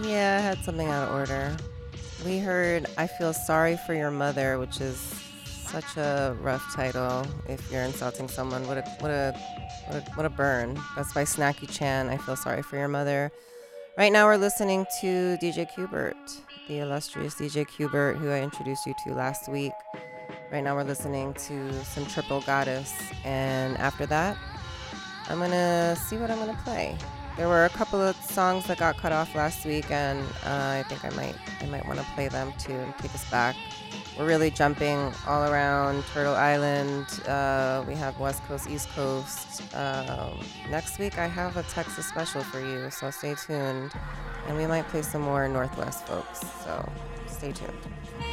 Yeah, I had something out of order. We heard I Feel Sorry for Your Mother, which is such a rough title if you're insulting someone. What a burn. That's by Snacky Chan, I Feel Sorry for Your Mother. Right now we're listening to DJ Qbert, the illustrious DJ Qbert, who I introduced you to last week. Right now we're listening to some Triple Goddess, and after that, I'm gonna see what I'm gonna play. There were a couple of songs that got cut off last week, and I think I might want to play them too and take us back. We're really jumping all around Turtle Island. We have West Coast, East Coast. Next week I have a Texas special for you, so stay tuned. And we might play some more Northwest folks, so stay tuned.